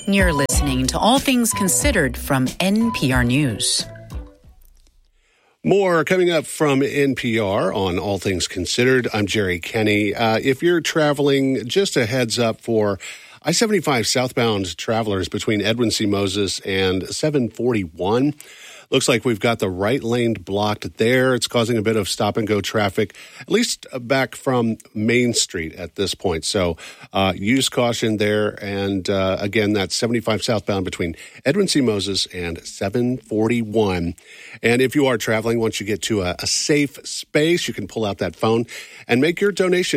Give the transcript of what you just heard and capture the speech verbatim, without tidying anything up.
You're listening to All Things Considered from N P R News. More coming up from N P R on All Things Considered. I'm Jerry Kenny. Uh, if you're traveling, just a heads up for I seventy-five southbound travelers between Edwin C. Moses and seven forty-one. Looks like we've got the right lane blocked there. It's causing a bit of stop-and-go traffic, at least back from Main Street at this point. So uh, use caution there. And uh, again, that's seventy-five southbound between Edwin C. Moses and seven forty-one. And if you are traveling, once you get to a, a safe space, you can pull out that phone and make your donation